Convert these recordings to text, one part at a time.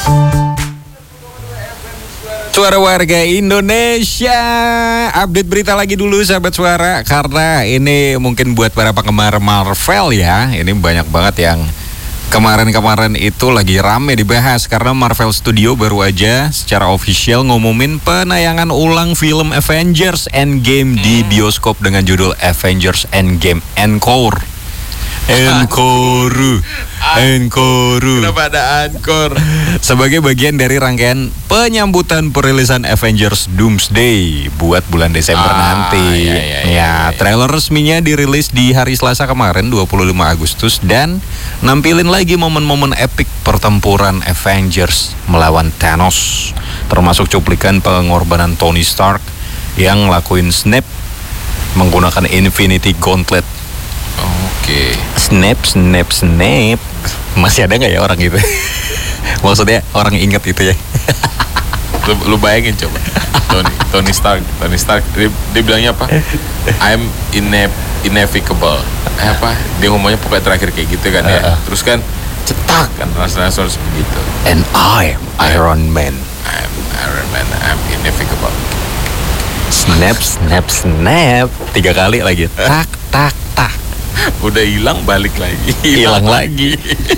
Suara warga Indonesia. Update berita lagi dulu sahabat suara, karena ini mungkin buat para penggemar Marvel ya. Ini banyak banget yang kemarin-kemarin itu lagi rame dibahas, karena Marvel Studio baru aja secara official ngumumin penayangan ulang film Avengers Endgame di bioskop dengan judul Avengers Endgame Encore. Encore. Kenapa ada Encore? Sebagai bagian dari rangkaian penyambutan perilisan Avengers Doomsday buat bulan Desember nanti. Trailer resminya dirilis di hari Selasa kemarin 25 Agustus dan nampilin lagi momen-momen epik pertempuran Avengers melawan Thanos, termasuk cuplikan pengorbanan Tony Stark yang ngelakuin snap menggunakan Infinity Gauntlet. Oke. Snap. Masih ada nggak ya orang gitu? Maksudnya orang inget itu ya. Lu bayangin coba. Tony Stark dia bilangnya apa? I'm inevitable. Dia ngomongnya pokoknya terakhir kayak gitu kan ya. Terus kan cetak kan langsung begitu. And I'm Iron Man. I'm inevitable. Snap. 3 kali lagi. Tak. Udah hilang balik lagi. Hilang lagi.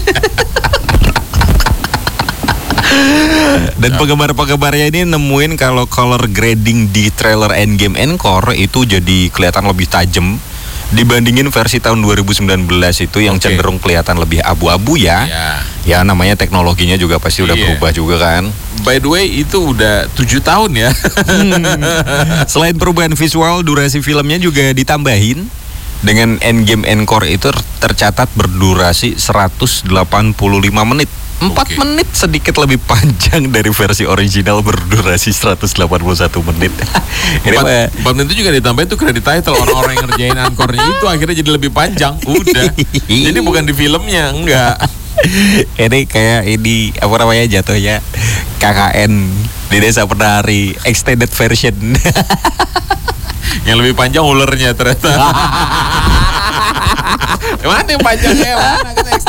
Dan penggemar-penggemarnya ini nemuin kalau color grading di trailer Endgame Encore itu jadi kelihatan lebih tajam dibandingin versi tahun 2019 itu yang cenderung kelihatan lebih abu-abu ya. Ya namanya teknologinya juga pasti udah berubah juga kan. By the way itu udah 7 tahun ya. Selain perubahan visual, durasi filmnya juga ditambahin. Dengan Endgame Encore itu tercatat berdurasi 185 menit. 4 menit sedikit lebih panjang dari versi original berdurasi 181 menit. 4 menit itu juga ditambahin tuh credit title orang-orang yang ngerjain Encore-nya itu akhirnya jadi lebih panjang. Udah. Jadi bukan di filmnya, enggak. Ini kayak apa namanya jatuhnya KKN di Desa Penari extended version. Yang lebih panjang ulernya ternyata. Mana yang panjangnya? Mana?